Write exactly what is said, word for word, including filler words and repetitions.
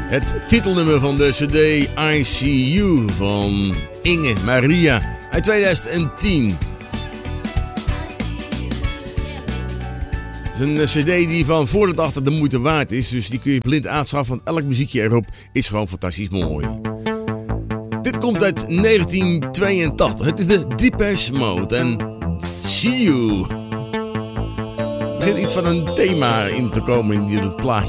Het titelnummer van de cd I See You van Inge Maria uit tweeduizend tien. Het is een cd die van voor tot achter de moeite waard is. Dus die kun je blind aanschaffen, want elk muziekje erop is gewoon fantastisch mooi. Dit komt uit negentien tweeëntachtig. Het is de Depeche Mode en See You. Er begint iets van een thema in te komen in dit plaatje.